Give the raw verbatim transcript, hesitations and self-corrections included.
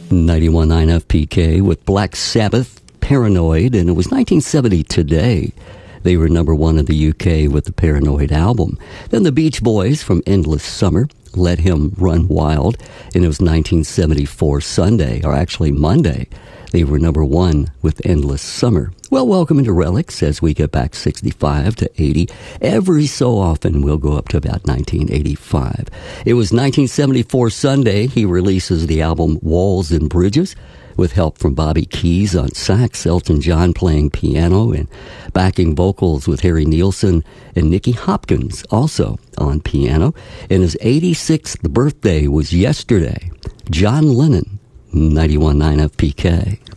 ninety-one point nine F P K with Black Sabbath, Paranoid, and it was nineteen seventy today. They were number one in the U K with the Paranoid album. Then the Beach Boys from Endless Summer, Let Him Run Wild, and it was nineteen seventy-four Sunday, or actually Monday. They were number one with Endless Summer. Well, welcome into Relics as we get back sixty-five to eighty. Every so often, we'll go up to about nineteen eighty-five. It was nineteen seventy-four Sunday. He releases the album Walls and Bridges with help from Bobby Keys on sax, Elton John playing piano, and backing vocals with Harry Nilsson and Nicky Hopkins also on piano. And his eighty-sixth birthday was yesterday. John Lennon, ninety-one point nine F P K.